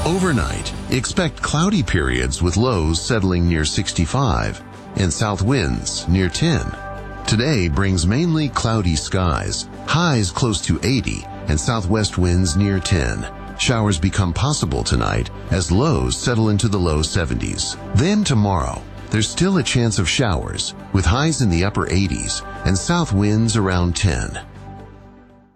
Overnight, expect cloudy periods with lows settling near 65 and south winds near 10. Today brings mainly cloudy skies, highs close to 80 and southwest winds near 10. Showers become possible tonight as lows settle into the low 70s. Then tomorrow, there's still a chance of showers with highs in the upper 80s and south winds around 10.